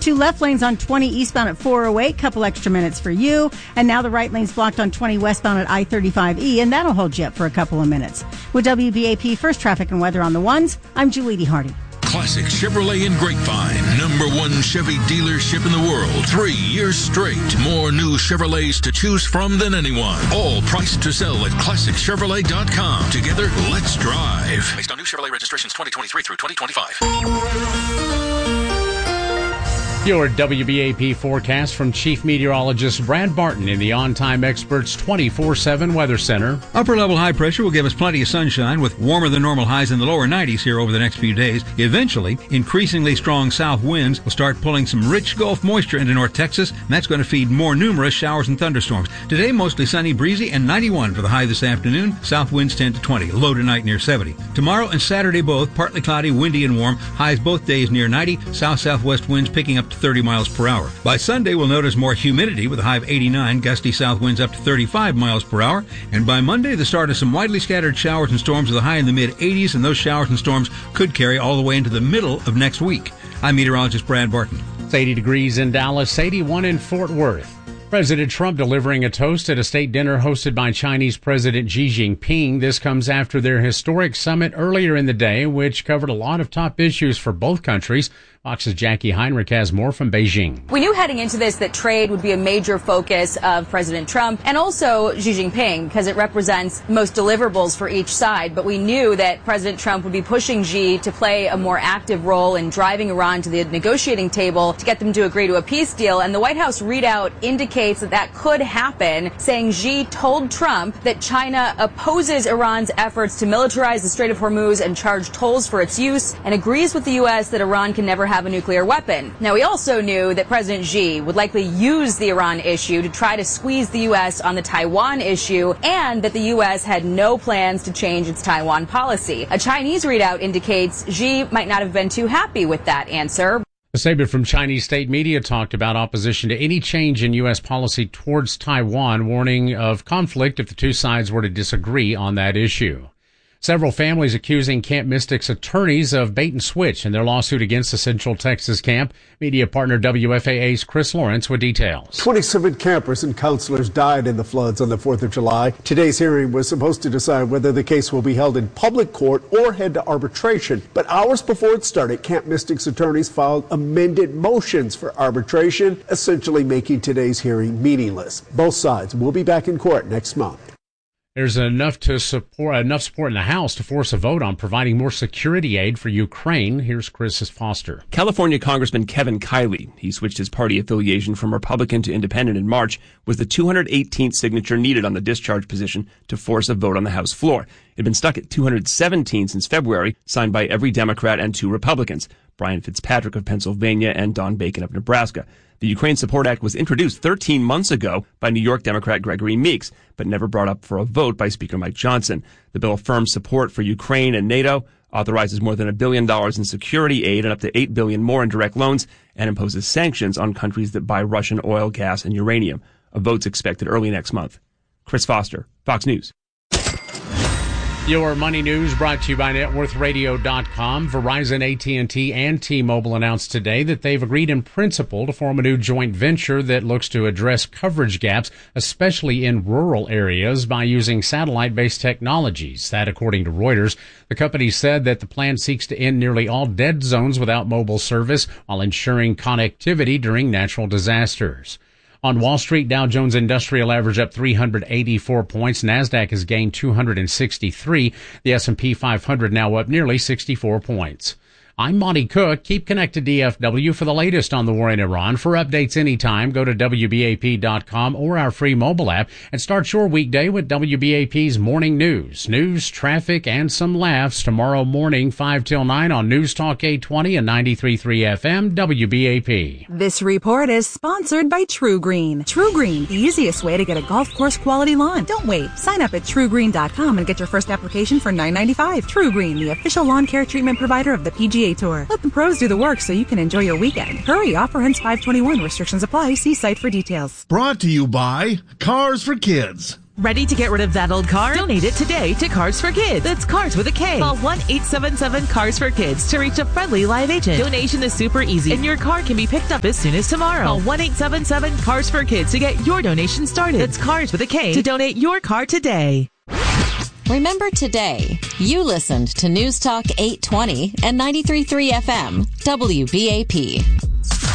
Two left lanes on 20 eastbound at 408, couple extra minutes for you. And now the right lane's blocked on 20 westbound at I-35E, and that'll hold you up for a couple of minutes. With WBAP First Traffic and Weather on the ones, I'm Julie Hardy. Classic Chevrolet in Grapevine, #1 Chevy dealership in the world. 3 years straight. More new Chevrolets to choose from than anyone. All priced to sell at ClassicChevrolet.com. Together, let's drive. Based on new Chevrolet registrations 2023 through 2025. Your WBAP forecast from Chief Meteorologist Brad Barton in the On Time Experts 24/7 Weather Center. Upper level high pressure will give us plenty of sunshine with warmer than normal highs in the lower 90s here over the next few days. Eventually, increasingly strong south winds will start pulling some rich Gulf moisture into North Texas, and that's going to feed more numerous showers and thunderstorms. Today, mostly sunny, breezy, and 91 for the high this afternoon. South winds 10 to 20, low tonight near 70. Tomorrow and Saturday both, partly cloudy, windy, and warm. Highs both days near 90. South-southwest winds picking up to 30 miles per hour. By Sunday, we'll notice more humidity with a high of 89, gusty south winds up to 35 miles per hour. And by Monday, the start of some widely scattered showers and storms with a high in the mid-80s, and those showers and storms could carry all the way into the middle of next week. I'm meteorologist Brad Barton. It's 80 degrees in Dallas, 81 in Fort Worth. President Trump delivering a toast at a state dinner hosted by Chinese President Xi Jinping. This comes after their historic summit earlier in the day, which covered a lot of top issues for both countries. Fox's Jackie Heinrich has more from Beijing. We knew heading into this that trade would be a major focus of President Trump and also Xi Jinping because it represents most deliverables for each side. But we knew that President Trump would be pushing Xi to play a more active role in driving Iran to the negotiating table to get them to agree to a peace deal. And the White House readout indicates that that could happen, saying Xi told Trump that China opposes Iran's efforts to militarize the Strait of Hormuz and charge tolls for its use and agrees with the U.S. that Iran can never have a nuclear weapon. Now, we also knew that President Xi would likely use the Iran issue to try to squeeze the U.S. on the Taiwan issue and that the U.S. had no plans to change its Taiwan policy. A Chinese readout indicates Xi might not have been too happy with that answer. A statement from Chinese state media talked about opposition to any change in U.S. policy towards Taiwan, warning of conflict if the two sides were to disagree on that issue. Several families accusing Camp Mystic's attorneys of bait and switch in their lawsuit against the Central Texas camp. Media partner WFAA's Chris Lawrence with details. 27 campers and counselors died in the floods on the 4th of July. Today's hearing was supposed to decide whether the case will be held in public court or head to arbitration. But hours before it started, Camp Mystic's attorneys filed amended motions for arbitration, essentially making today's hearing meaningless. Both sides will be back in court next month. There's enough support in the House to force a vote on providing more security aid for Ukraine. Here's Chris Foster. California Congressman Kevin Kiley, he switched his party affiliation from Republican to Independent in March, was the 218th signature needed on the discharge position to force a vote on the House floor. It had been stuck at 217 since February, signed by every Democrat and 2 Republicans, Brian Fitzpatrick of Pennsylvania and Don Bacon of Nebraska. The Ukraine Support Act was introduced 13 months ago by New York Democrat Gregory Meeks, but never brought up for a vote by Speaker Mike Johnson. The bill affirms support for Ukraine and NATO, authorizes more than $1 billion in security aid and up to $8 billion more in direct loans, and imposes sanctions on countries that buy Russian oil, gas, and uranium. A vote's expected early next month. Chris Foster, Fox News. Your money news brought to you by NetWorthRadio.com. Verizon, AT&T, and T-Mobile announced today that they've agreed in principle to form a new joint venture that looks to address coverage gaps, especially in rural areas, by using satellite-based technologies. That, according to Reuters, the company said that the plan seeks to end nearly all dead zones without mobile service while ensuring connectivity during natural disasters. On Wall Street, Dow Jones Industrial Average up 384 points. NASDAQ has gained 263. The S&P 500 now up nearly 64 points. I'm Monty Cook. Keep connected to DFW for the latest on the war in Iran. For updates anytime, go to WBAP.com or our free mobile app and start your weekday with WBAP's Morning News. News, traffic, and some laughs tomorrow morning, 5 till 9 on News Talk 820 and 93.3 FM, WBAP. This report is sponsored by True Green. True Green, the easiest way to get a golf course quality lawn. Don't wait. Sign up at TrueGreen.com and get your first application for $9.95. True Green, the official lawn care treatment provider of the PGA Tour. Let the pros do the work so you can enjoy your weekend. Hurry, offer ends 5/21. Restrictions apply. See site for details. Brought to you by Cars for Kids. Ready to get rid of that old car? Donate it today to Cars for Kids. That's Cars with a K. Call 1-877-CARS for Kids to reach a friendly live agent. Donation is super easy, and your car can be picked up as soon as tomorrow. Call 1-877-CARS for Kids to get your donation started. That's Cars with a K to donate your car today. Remember today, you listened to News Talk 820 and 93.3 FM, WBAP.